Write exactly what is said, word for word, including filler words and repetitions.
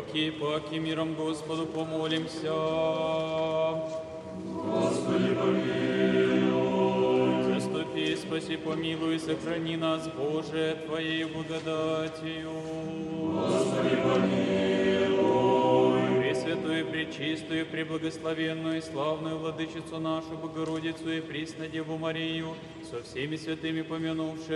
Паки, паки, миром Господу помолимся. Господи, помилуй. Заступи, спаси, помилуй, сохрани нас, Боже, Твоей благодатью. Господи, помилуй. Пресвятую, пречистую, преблагословенную и славную Владычицу нашу, Богородицу и Преснодеву Марию, со всеми святыми помянувши